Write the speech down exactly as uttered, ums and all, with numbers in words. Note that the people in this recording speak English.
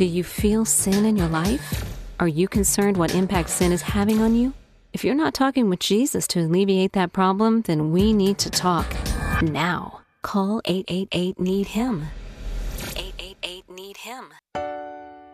Do you feel sin in your life? Are you concerned what impact sin is having on you? If you're not talking with Jesus to alleviate that problem, then we need to talk now. Call eight eight eight, need him. eight eight eight, need him.